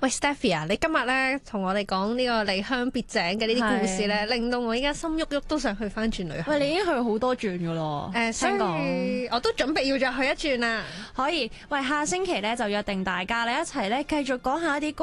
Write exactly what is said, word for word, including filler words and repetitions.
喂 Stephy 啊，你今日咧同我哋講呢個離鄉別井嘅呢啲故事咧，令到我依家心喐喐都想去翻轉旅行。 喂，你已經去好多轉噶咯。 誒，所以我都準備要再去一轉啦。 可以，喂，下星期咧就約定大家咧一齊咧繼續講下一啲